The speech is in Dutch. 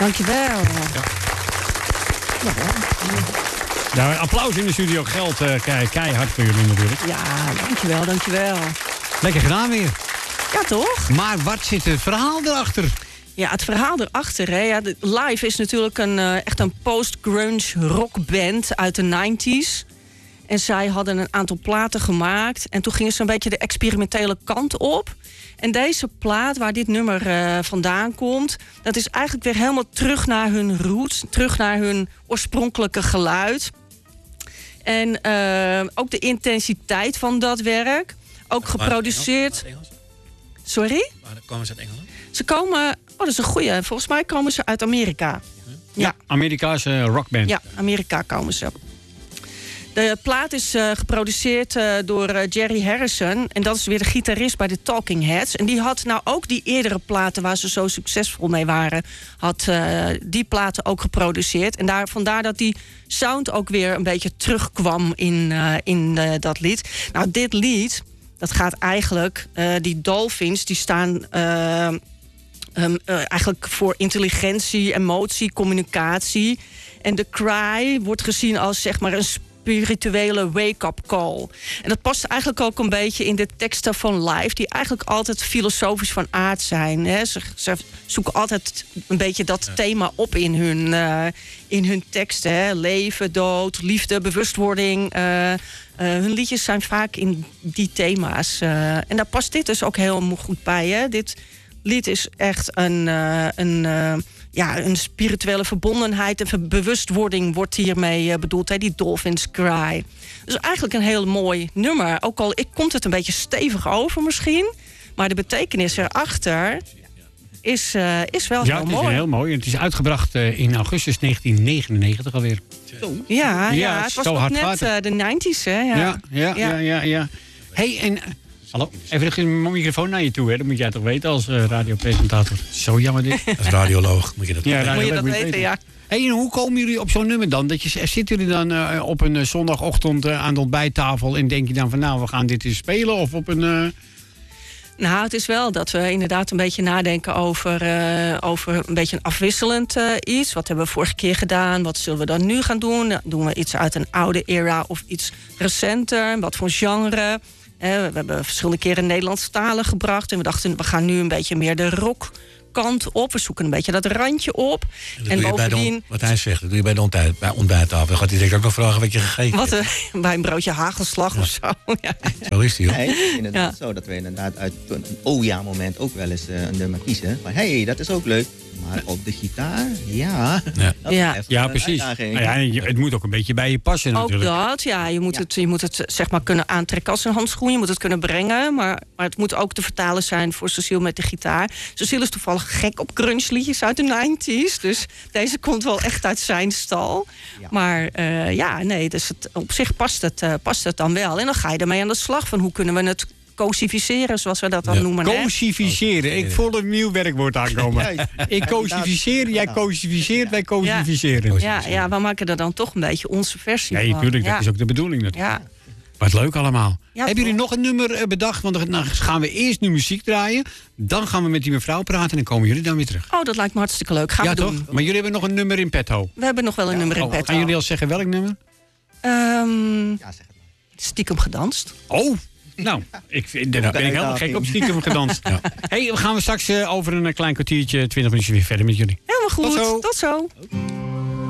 Dankjewel. Ja, applaus in de studio geldt keihard voor jullie natuurlijk. Ja, dankjewel. Lekker gedaan weer. Ja, toch? Maar wat zit het verhaal erachter? Ja, het verhaal erachter. Hè? Ja, Live is natuurlijk echt een post-grunge rockband uit de 90s. En zij hadden een aantal platen gemaakt. En toen gingen ze een beetje de experimentele kant op. En deze plaat, waar dit nummer vandaan komt... dat is eigenlijk weer helemaal terug naar hun roots. Terug naar hun oorspronkelijke geluid. En ook de intensiteit van dat werk. Ook geproduceerd... Sorry? Waar komen ze uit Engeland? Ze komen... Oh, dat is een goeie. Volgens mij komen ze uit Amerika. Ja, Amerikaanse rockband. Ja, Amerika komen ze. De plaat is geproduceerd door Jerry Harrison. En dat is weer de gitarist bij de Talking Heads. En die had nou ook die eerdere platen waar ze zo succesvol mee waren... had die platen ook geproduceerd. En vandaar dat die sound ook weer een beetje terugkwam in dat lied. Nou, dit lied, dat gaat eigenlijk... die dolphins, die staan... eigenlijk voor intelligentie, emotie, communicatie. En de cry wordt gezien als zeg maar een spirituele wake-up call. En dat past eigenlijk ook een beetje in de teksten van Live... die eigenlijk altijd filosofisch van aard zijn. Hè. Ze zoeken altijd een beetje dat thema op in hun teksten. Hè. Leven, dood, liefde, bewustwording... hun liedjes zijn vaak in die thema's. En daar past dit dus ook heel goed bij. Hè. Dit lied is echt een spirituele verbondenheid en bewustwording wordt hiermee bedoeld. Hè, die Dolphins Cry. Dus eigenlijk een heel mooi nummer. Ook al komt het een beetje stevig over misschien. Maar de betekenis erachter is wel heel mooi. Ja, het is heel mooi. Het is uitgebracht in augustus 1999 alweer. Ja, het was nog net de 90's. Hè? Ja. Hey, en... Hallo, even een microfoon naar je toe, hè? Dat moet jij toch weten als radiopresentator. Zo jammer dit. Als radioloog moet je dat weten. Moet je dat weten, ja. Hey, en hoe komen jullie op zo'n nummer dan? Zitten jullie dan op een zondagochtend aan de ontbijttafel... en denk je dan van nou, we gaan dit eens spelen? Of op een... Nou, het is wel dat we inderdaad een beetje nadenken over een beetje een afwisselend iets. Wat hebben we vorige keer gedaan? Wat zullen we dan nu gaan doen? Doen we iets uit een oude era of iets recenter? Wat voor genre? We hebben verschillende keren Nederlandstalen gebracht. En we dachten, we gaan nu een beetje meer de rockkant op. We zoeken een beetje dat randje op. En bovendien... Wat hij zegt, dat doe je bij de ontbijttafel. Gaat hij zeker ook nog vragen wat je gegeten hebt. Bij een broodje hagelslag of zo. Ja. Zo is die, hoor. Nee, ik vind het zo dat we inderdaad uit een moment ook wel eens een nummer kiezen. Maar dat is ook leuk. Maar op de gitaar, Ja, precies. Het moet ook een beetje bij je passen natuurlijk. Ook dat, ja. Je moet het zeg maar kunnen aantrekken als een handschoen. Je moet het kunnen brengen. Maar het moet ook te vertalen zijn voor Cecile met de gitaar. Cecile is toevallig gek op grunge liedjes uit de 90's. Dus deze komt wel echt uit zijn stal. Ja. Maar dus op zich past het dan wel. En dan ga je ermee aan de slag van hoe kunnen we het... cosificeren, zoals we dat dan noemen. Cosificeren. Ik voel een nieuw werkwoord aankomen. Ik cosificeer, jij cosificeert, wij cosificeren. Ja, we maken er dan toch een beetje onze versie van. Nee, natuurlijk, dat is ook de bedoeling natuurlijk. Ja. Wat leuk allemaal. Ja, hebben jullie nog een nummer bedacht? Want dan gaan we eerst nu muziek draaien. Dan gaan we met die mevrouw praten en dan komen jullie dan weer terug. Oh, dat lijkt me hartstikke leuk. Gaan we doen. Toch? Maar jullie hebben nog een nummer in petto. We hebben nog wel een nummer in petto. Gaan jullie al zeggen welk nummer? Zeg het maar. Stiekem gedanst. Oh, nou, ben ik helemaal gek op stiekem gedanst. Ja. Hey, we gaan straks over een klein kwartiertje, 20 minuutjes weer verder met jullie. Helemaal goed. Tot zo.